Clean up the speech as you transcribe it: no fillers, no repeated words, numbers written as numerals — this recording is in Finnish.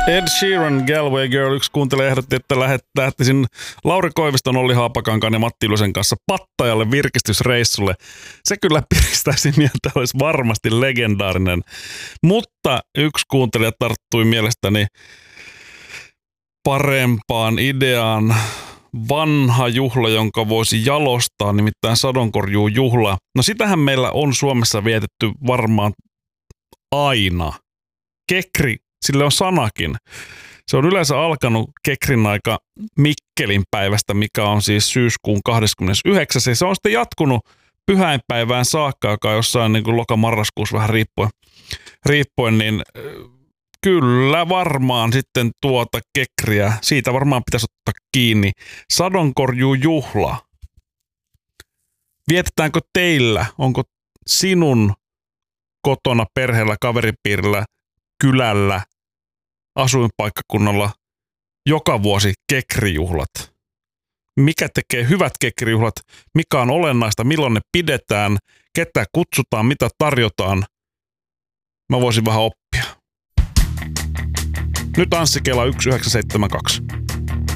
Ed Sheeran, Galway Girl. Yksi kuuntelija ehdotti, että lähtisin Lauri Koiviston, Olli Haapakankaan ja Matti Ilosen kanssa Pattajalle virkistysreissulle. Se kyllä piristäisi mieltä, olisi varmasti legendaarinen. Mutta yksi kuuntelija tarttui mielestäni parempaan ideaan. Vanha juhla, jonka voisi jalostaa, nimittäin sadonkorjuujuhla. No sitähän meillä on Suomessa vietetty varmaan aina. Kekri, sille on sanakin. Se on yleensä alkanut kekrin aika Mikkelin päivästä, mikä on siis syyskuun 29. Ja se on sitten jatkunut pyhäinpäivään saakka, joka on jossain niin kuin loka-marraskuussa vähän riippuen, niin kyllä varmaan sitten tuota kekriä, siitä varmaan pitäisi ottaa kiinni. Sadonkorjuujuhla. Vietetäänkö teillä, onko sinun kotona, perheellä, kaveripiirillä, kylällä, asuinpaikkakunnalla joka vuosi kekrijuhlat? Mikä tekee hyvät kekrijuhlat? Mikä on olennaista? Milloin ne pidetään? Ketä kutsutaan? Mitä tarjotaan? Mä voisin vähän oppia. Nyt Anssi Kela 1972.